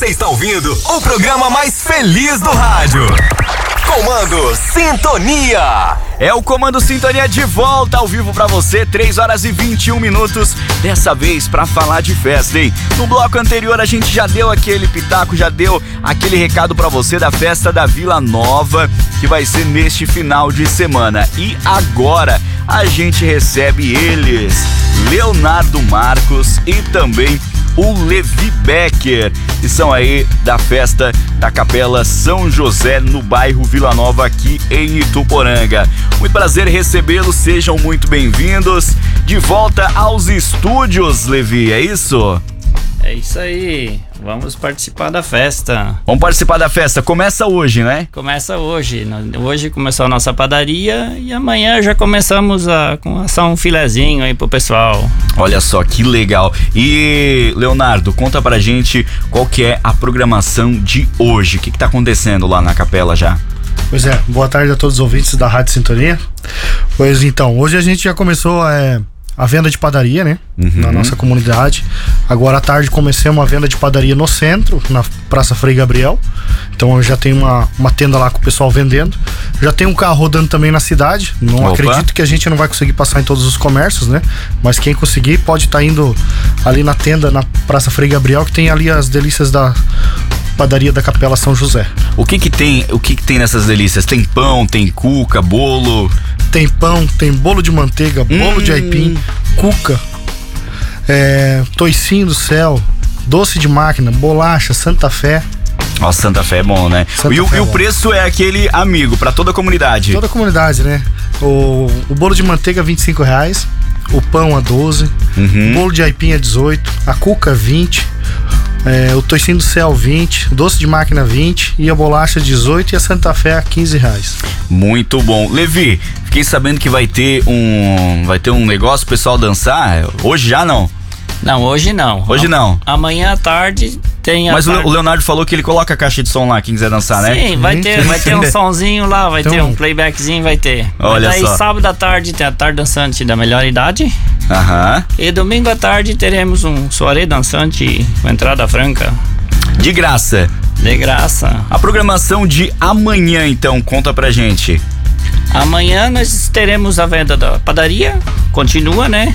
Você está ouvindo o programa mais feliz do rádio. Comando Sintonia. É o Comando Sintonia de volta ao vivo pra você, 3 horas e 21 minutos. Dessa vez pra falar de festa, hein? No bloco anterior a gente já deu aquele pitaco, já deu aquele recado pra você da festa da Vila Nova, que vai ser neste final de semana. E agora a gente recebe eles, Leonardo Marcos e também o Levi Becker, que são aí da festa da Capela São José, no bairro Vila Nova, aqui em Ituporanga. Muito prazer recebê-los, sejam muito bem-vindos. De volta aos estúdios, Levi, é isso? É isso aí, vamos participar da festa. Vamos participar da festa, começa hoje, né? Começa hoje, hoje começou a nossa padaria e amanhã já começamos com assar um filezinho aí pro pessoal. Olha só, que legal. E, Leonardo, conta pra gente qual que é a programação de hoje, o que tá acontecendo lá na capela já? Pois é, boa tarde a todos os ouvintes da Rádio Sintonia. Pois então, hoje a gente já começou a venda de padaria, né? Na nossa comunidade. Agora à tarde comecemos a venda de padaria no centro, na Praça Frei Gabriel. Então já tem uma tenda lá com o pessoal vendendo. Já tem um carro rodando também na cidade. Não acredito que a gente não vai conseguir passar em todos os comércios, né? Mas quem conseguir pode estar indo ali na tenda, na Praça Frei Gabriel, que tem ali as delícias da padaria da Capela São José. O que tem nessas delícias? Tem pão, tem cuca, bolo? Tem pão, tem bolo de manteiga, bolo de aipim, cuca, toicinho do céu, doce de máquina, bolacha, Santa Fé. Nossa, Santa Fé é bom, né? E o preço é aquele amigo pra toda a comunidade? Toda a comunidade, né? O bolo de manteiga R$25, o pão a 12, o bolo de aipim a 18, a cuca 20, o toicinho do céu 20, doce de máquina 20 e a bolacha 18 e a Santa Fé a R$15. Muito bom. Levi, fiquei sabendo que vai ter um negócio pro pessoal dançar. Hoje já não? Não, hoje não. Hoje não? Amanhã à tarde tem Mas o Leonardo falou que ele coloca a caixa de som lá, quem quiser dançar, né? Sim, vai ter um sonzinho lá, vai ter um playbackzinho, vai ter. Olha Mas aí só. sábado à tarde tem a tarde dançante da melhor idade. Aham. E domingo à tarde teremos um soirée dançante com entrada franca. De graça. De graça. A programação de amanhã, então, conta pra gente. Amanhã nós teremos a venda da padaria, continua, né?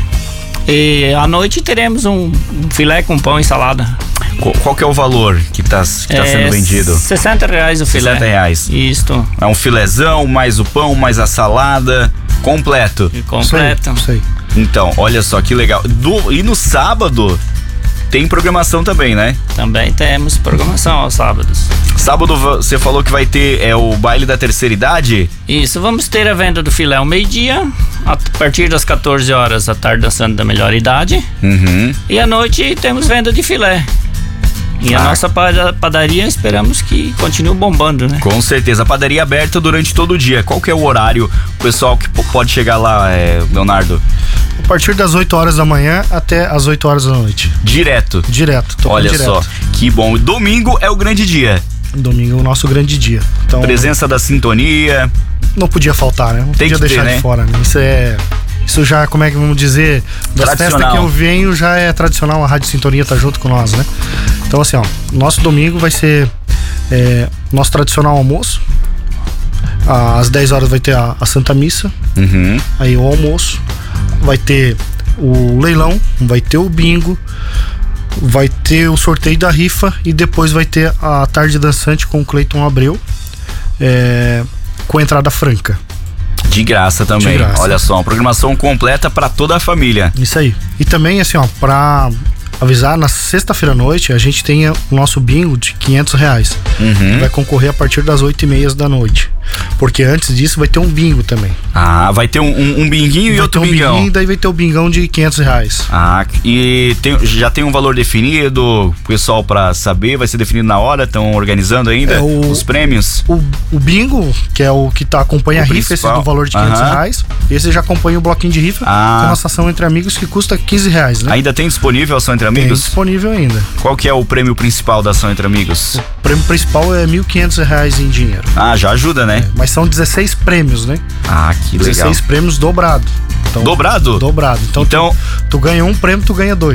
E à noite teremos um filé com pão e salada. Qual que é o valor que tá sendo vendido? R$60 o filé. R$60. Isto. É um filézão, mais o pão, mais a salada, completo. Completo. Isso aí. Então, olha só que legal. E no sábado tem programação também, né? Também temos programação aos sábados. Sábado você falou que vai ter o baile da terceira idade? Isso, vamos ter a venda do filé ao meio-dia, a partir das 14 horas a tarde dançando da melhor idade. E à noite temos venda de filé. E a nossa padaria esperamos que continue bombando, né? Com certeza, a padaria aberta durante todo o dia. Qual que é o horário, o pessoal que pode chegar lá, Leonardo? A partir das 8 horas da manhã até as 8 horas da noite. Direto? Direto. Olha só, que bom. Domingo é o grande dia. Domingo é o nosso grande dia. Então, presença da Sintonia. Não podia faltar, né? Não Tem podia que deixar ter, de né? fora, né? Isso já, como é que vamos dizer, das festas que eu venho, já é tradicional, a Rádio Sintonia tá junto com nós, né? Então assim, ó, nosso domingo vai ser nosso tradicional almoço. Às 10 horas vai ter a Santa Missa. Aí o almoço. Vai ter o leilão, vai ter o bingo, vai ter o sorteio da rifa e depois vai ter a tarde dançante com o Cleiton Abreu, com entrada franca. De graça também. De graça. Olha só, uma programação completa pra toda a família. Isso aí. E também, assim, ó, pra avisar, na sexta-feira à noite a gente tem o nosso bingo de R$500. Que vai concorrer a partir das 8h30 da noite. Porque antes disso vai ter um bingo também. Ah, vai ter um binguinho e outro bingão. Binguinho, daí vai ter o bingão de R$500. Ah, e já tem um valor definido, o pessoal pra saber, vai ser definido na hora, estão organizando ainda os prêmios? O bingo, que é o que acompanha a rifa, esse do valor de R$500. Esse já acompanha o bloquinho de rifa, que é a nossa ação entre amigos, que custa R$15, né? Ainda tem disponível a ação entre amigos? Tem disponível ainda. Qual que é o prêmio principal da ação entre amigos? O prêmio principal é R$1.500 em dinheiro. Ah, já ajuda, né? Mas são 16 prêmios, né? Ah, que legal. 16 prêmios dobrado. Então, dobrado? Dobrado. Então tu ganha um prêmio, tu ganha 2.